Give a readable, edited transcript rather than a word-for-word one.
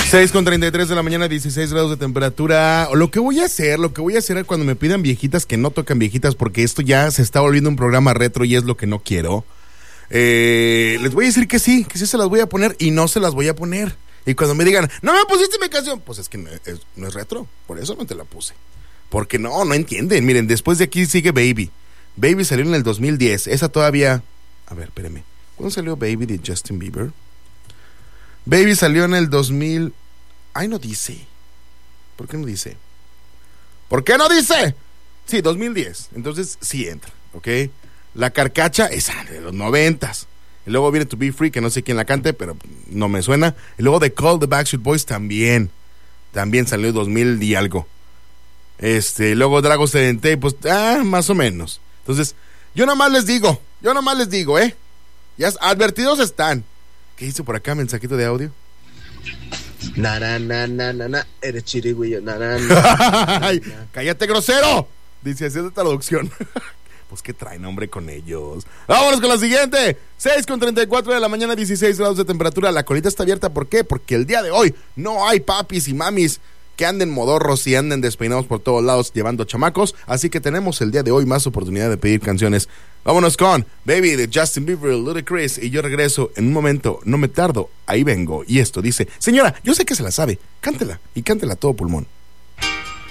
6:33 de la mañana, 16 grados de temperatura. Lo que voy a hacer es cuando me pidan viejitas que no tocan viejitas, porque esto ya se está volviendo un programa retro y es lo que no quiero. Les voy a decir que sí se las voy a poner y no se las voy a poner. Y cuando me digan, no me pusiste mi canción, pues es que no es retro, por eso no te la puse. Porque no entienden. Miren, después de aquí sigue Baby. Baby salió en el 2010. Esa todavía... A ver, espérame. ¿Cuándo salió Baby de Justin Bieber? Baby salió en el 2000... Ay, no dice. ¿Por qué no dice? ¿Por qué no dice? Sí, 2010. Entonces sí entra, ¿ok? La Carcacha, esa de los 90s. Y luego viene To Be Free, que no sé quién la cante, pero no me suena. Y luego The Call, The Backstreet Boys también salió en 2000 y algo. Luego Dragos Sedente, pues, más o menos. Entonces, yo nomás les digo, ya advertidos están. ¿Qué dice por acá? Mensajito de audio. Eres chirigüillo, Ay, cállate, grosero. Dice así de traducción. Pues qué traen, hombre, con ellos. Vámonos con la siguiente. 6:34 de la mañana, 16 grados de temperatura. La colita está abierta, ¿por qué? Porque el día de hoy no hay papis y mamis que anden modorros y anden despeinados por todos lados llevando chamacos. Así que tenemos el día de hoy más oportunidad de pedir canciones. Vámonos con Baby de Justin Bieber, Ludacris. Y yo regreso en un momento, no me tardo, ahí vengo. Y esto dice, señora, yo sé que se la sabe, cántela y cántela a todo pulmón.